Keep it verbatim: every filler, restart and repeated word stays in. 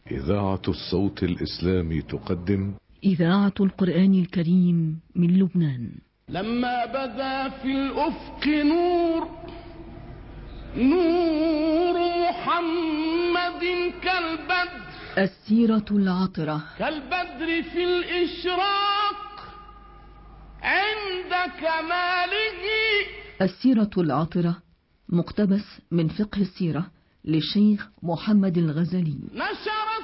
إذاعة الصوت الإسلامي تقدم إذاعة القرآن الكريم من لبنان. لما بدا في الأفق نور نور محمد كالبدر، السيرة العطرة كالبدر في الإشراق عند كماله. السيرة العطرة مقتبس من فقه السيرة للشيخ محمد الغزالي. نشأ